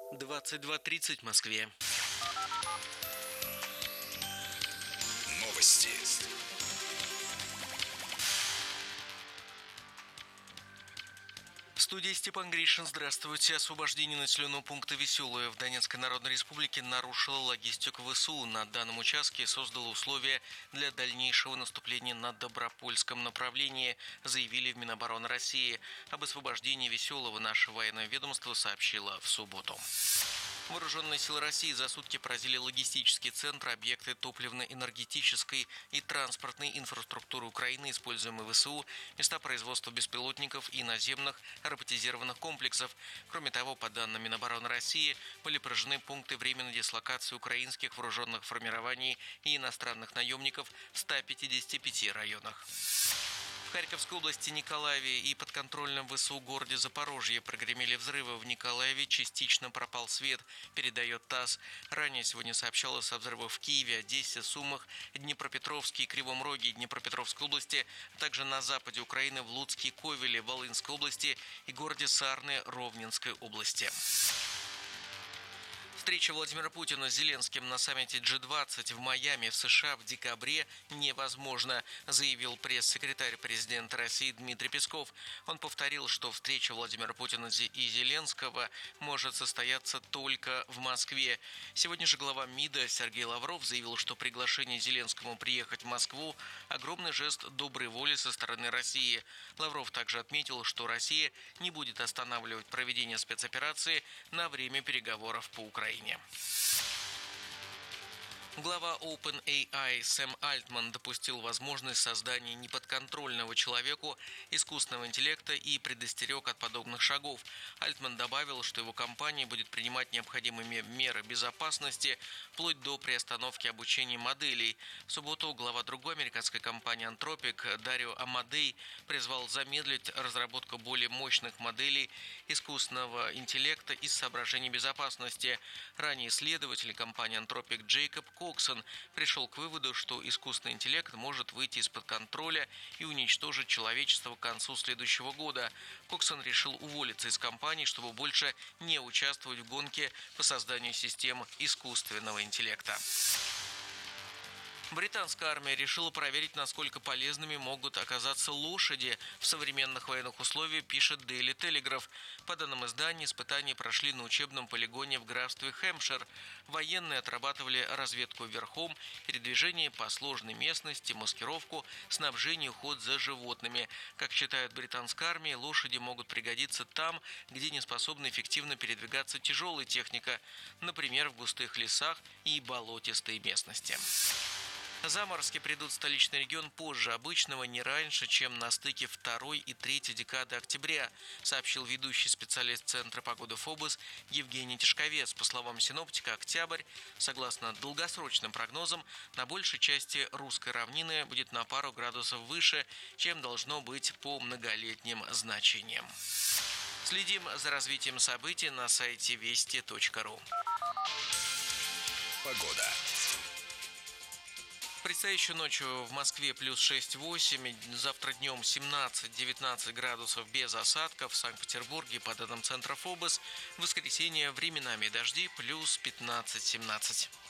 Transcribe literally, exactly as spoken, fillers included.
двадцать два тридцать в Москве. Новости. В студии Степан Гришин. Здравствуйте. Освобождение населенного пункта Веселое в Донецкой Народной Республике нарушило логистику ВСУ. На данном участке создало условия для дальнейшего наступления на Добропольском направлении, заявили в Минобороны России. Об освобождении Веселого наше военное ведомство сообщило в субботу. Вооруженные силы России за сутки поразили логистические центры, объекты топливно-энергетической и транспортной инфраструктуры Украины, используемые ВСУ, места производства беспилотников и наземных роботизированных комплексов. Кроме того, по данным Минобороны России, были поражены пункты временной дислокации украинских вооруженных формирований и иностранных наемников в ста пятидесяти пяти районах. В Харьковской области, Николаеве и подконтрольном ВСУ городе Запорожье прогремели взрывы. В Николаеве частично пропал свет, передает ТАСС. Ранее сегодня сообщалось о взрывах в Киеве, Одессе, Сумах, Днепропетровске и Кривом Роге Днепропетровской области, а также на западе Украины в Луцке и Ковеле Волынской области и городе Сарны Ровненской области. Встреча Владимира Путина с Зеленским на саммите джи двадцать в Майами в США в декабре невозможна, заявил пресс-секретарь президента России Дмитрий Песков. Он повторил, что встреча Владимира Путина и Зеленского может состояться только в Москве. Сегодня же глава МИДа Сергей Лавров заявил, что приглашение Зеленскому приехать в Москву – огромный жест доброй воли со стороны России. Лавров также отметил, что Россия не будет останавливать проведение спецоперации на время переговоров по Украине. Глава OpenAI Сэм Альтман допустил возможность создания неподконтрольного человеку искусственного интеллекта и предостерег от подобных шагов. Альтман добавил, что его компания будет принимать необходимые меры безопасности вплоть до приостановки обучения моделей. В субботу глава другой американской компании Anthropic Дарио Амадей призвал замедлить разработку более мощных моделей искусственного интеллекта из соображений безопасности. Ранее исследователь компании Anthropic Джейкоб Коксон пришел к выводу, что искусственный интеллект может выйти из-под контроля и уничтожить человечество к концу следующего года. Коксон решил уволиться из компании, чтобы больше не участвовать в гонке по созданию систем искусственного интеллекта. Британская армия решила проверить, насколько полезными могут оказаться лошади в современных военных условиях, пишет Daily Telegraph. По данным издания, испытания прошли на учебном полигоне в графстве Хэмпшир. Военные отрабатывали разведку верхом, передвижение по сложной местности, маскировку, снабжение и уход за животными. Как считают британская армия, лошади могут пригодиться там, где не способна эффективно передвигаться тяжелая техника, например, в густых лесах и болотистой местности. Заморозки придут в столичный регион позже обычного, не раньше, чем на стыке второй и третьей декады октября, сообщил ведущий специалист Центра погоды ФОБОС Евгений Тишковец. По словам синоптика, октябрь, согласно долгосрочным прогнозам, на большей части русской равнины будет на пару градусов выше, чем должно быть по многолетним значениям. Следим за развитием событий на сайте вести точка ру. Погода. Предстоящей ночью в Москве плюс шесть-восемь, завтра днем семнадцать-девятнадцать градусов без осадков, в Санкт-Петербурге, по данным Центра ФОБОС, в воскресенье временами дожди плюс пятнадцать-семнадцать.